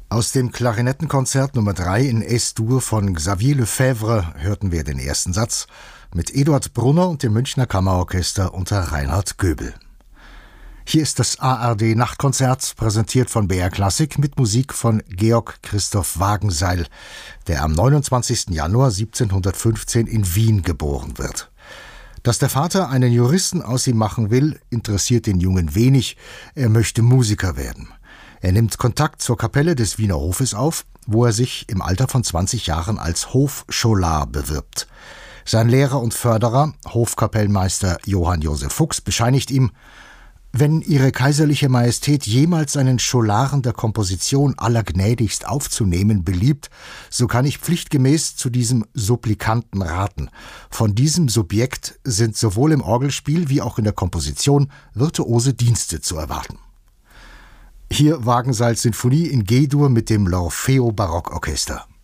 Aus dem Klarinettenkonzert Nummer 3 in Es-Dur von Xavier Lefebvre hörten wir den ersten Satz mit Eduard Brunner und dem Münchner Kammerorchester unter Reinhard Göbel. Hier ist das ARD Nachtkonzert, präsentiert von BR Klassik mit Musik von Georg Christoph Wagenseil, der am 29. Januar 1715 in Wien geboren wird. Dass der Vater einen Juristen aus ihm machen will, interessiert den Jungen wenig, er möchte Musiker werden. Er nimmt Kontakt zur Kapelle des Wiener Hofes auf, wo er sich im Alter von 20 Jahren als Hofscholar bewirbt. Sein Lehrer und Förderer, Hofkapellmeister Johann Josef Fuchs, bescheinigt ihm: Wenn Ihre kaiserliche Majestät jemals einen Scholaren der Komposition allergnädigst aufzunehmen beliebt, so kann ich pflichtgemäß zu diesem Supplikanten raten. Von diesem Subjekt sind sowohl im Orgelspiel wie auch in der Komposition virtuose Dienste zu erwarten. Hier Wagenseils Sinfonie in G-Dur mit dem L'Orfeo Barockorchester.